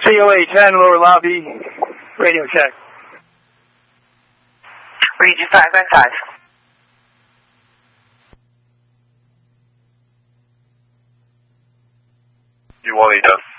COA-10, lower lobby, radio check. Region 595. You want it done.